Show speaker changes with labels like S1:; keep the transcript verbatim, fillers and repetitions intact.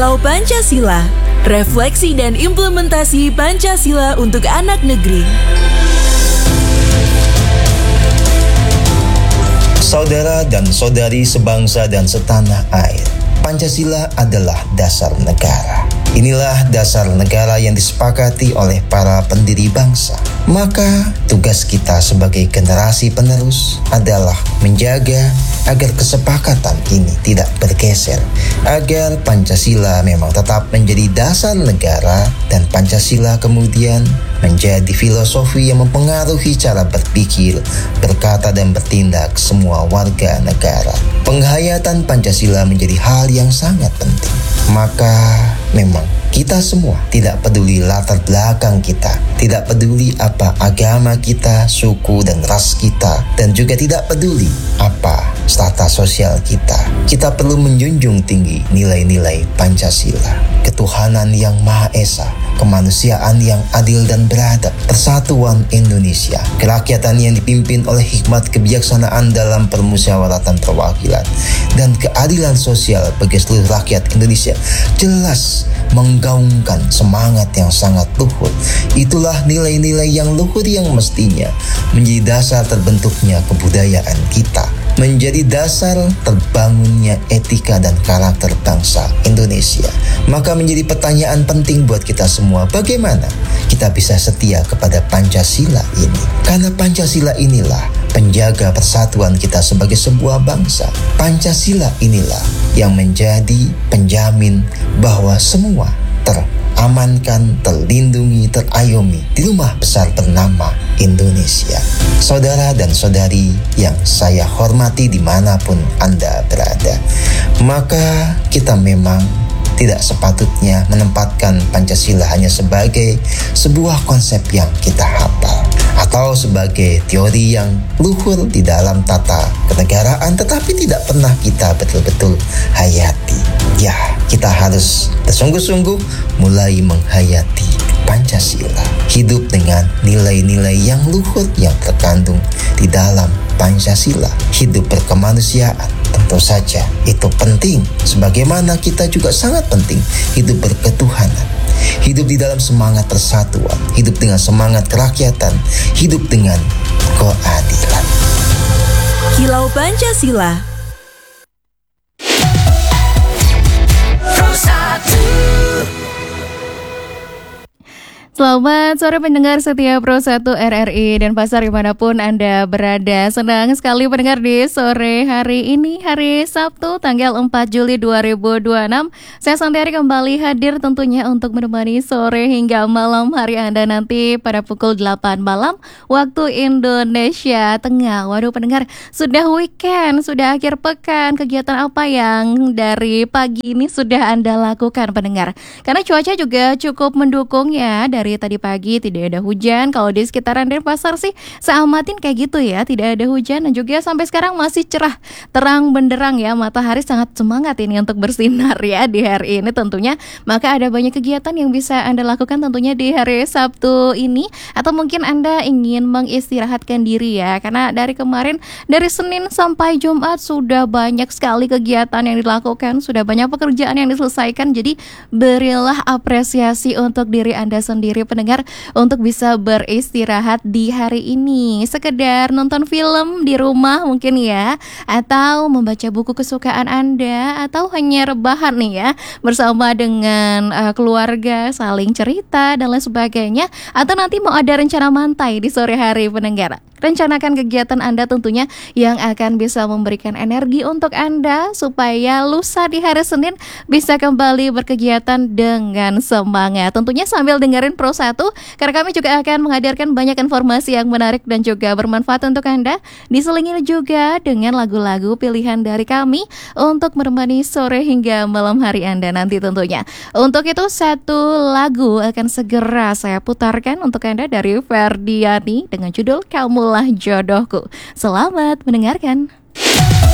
S1: Kilau Pancasila, refleksi dan implementasi Pancasila untuk anak negeri.
S2: Saudara dan saudari sebangsa dan setanah air, Pancasila adalah dasar negara. Inilah dasar negara yang disepakati oleh para pendiri bangsa. Maka tugas kita sebagai generasi penerus adalah menjaga agar kesepakatan ini tidak bergeser, agar Pancasila memang tetap menjadi dasar negara dan Pancasila kemudian menjadi filosofi yang mempengaruhi cara berpikir, berkata dan bertindak semua warga negara. Penghayatan Pancasila menjadi hal yang sangat penting. Maka memang kita semua, tidak peduli latar belakang kita, tidak peduli apa agama kita, suku dan ras kita, dan juga tidak peduli apa strata sosial kita. Kita perlu menjunjung tinggi nilai-nilai Pancasila, ketuhanan yang Maha Esa, kemanusiaan yang adil dan beradab, persatuan Indonesia, kerakyatan yang dipimpin oleh hikmat kebijaksanaan dalam permusyawaratan perwakilan, dan keadilan sosial bagi seluruh rakyat Indonesia jelas menggaungkan semangat yang sangat luhur. Itulah nilai-nilai yang luhur yang mestinya menjadi dasar terbentuknya kebudayaan kita, menjadi dasar terbangunnya etika dan karakter bangsa Indonesia. Maka menjadi pertanyaan penting buat kita semua, bagaimana kita bisa setia kepada Pancasila ini? Karena Pancasila inilah penjaga persatuan kita sebagai sebuah bangsa. Pancasila inilah yang menjadi penjamin bahwa semua teramankan, terlindungi, terayomi di rumah besar bernama Indonesia. Saudara dan saudari yang saya hormati dimanapun Anda berada, maka kita memang tidak sepatutnya menempatkan Pancasila hanya sebagai sebuah konsep yang kita hafal atau sebagai teori yang luhur di dalam tata kenegaraan, tetapi tidak pernah kita betul-betul hayati. Ya, kita harus bersungguh-sungguh mulai menghayati Pancasila, hidup dengan nilai-nilai yang luhur yang terkandung di dalam Pancasila, hidup berkemanusiaan. Tentu saja itu penting, sebagaimana kita juga sangat penting hidup berketuhanan, hidup di dalam semangat persatuan, hidup dengan semangat kerakyatan, hidup dengan keadilan.
S1: Kilau Pancasila.
S3: Selamat sore pendengar setia Pro satu R R I dan pasar dimanapun Anda berada. Senang sekali pendengar di sore hari ini, hari Sabtu tanggal empat Juli dua ribu dua puluh enam. Saya Santiari kembali hadir tentunya untuk menemani sore hingga malam hari Anda nanti pada pukul delapan malam waktu Indonesia Tengah. Waduh pendengar, sudah weekend, sudah akhir pekan. Kegiatan apa yang dari pagi ini sudah Anda lakukan pendengar? Karena cuaca juga cukup mendukung ya. Dari Dari tadi pagi tidak ada hujan. Kalau di sekitaran Denpasar sih saya amatin kayak gitu ya, tidak ada hujan dan juga sampai sekarang masih cerah, terang benderang ya. Matahari sangat semangat ini untuk bersinar ya di hari ini tentunya. Maka ada banyak kegiatan yang bisa Anda lakukan tentunya di hari Sabtu ini. Atau mungkin Anda ingin mengistirahatkan diri ya, karena dari kemarin dari Senin sampai Jumat sudah banyak sekali kegiatan yang dilakukan, sudah banyak pekerjaan yang diselesaikan. Jadi berilah apresiasi untuk diri Anda sendiri pendengar untuk bisa beristirahat di hari ini, sekedar nonton film di rumah mungkin ya, atau membaca buku kesukaan Anda, atau hanya rebahan nih ya bersama dengan uh, keluarga, saling cerita dan lain sebagainya, atau nanti mau ada rencana mantai di sore hari pendengar. Rencanakan kegiatan Anda tentunya yang akan bisa memberikan energi untuk Anda supaya lusa di hari Senin bisa kembali berkegiatan dengan semangat. Tentunya sambil dengerin Pro satu, karena kami juga akan menghadirkan banyak informasi yang menarik dan juga bermanfaat untuk Anda. Diselingi juga dengan lagu-lagu pilihan dari kami untuk menemani sore hingga malam hari Anda nanti tentunya. Untuk itu satu lagu akan segera saya putarkan untuk Anda dari Ferdiani dengan judul Kamulah Jodohku. Selamat mendengarkan.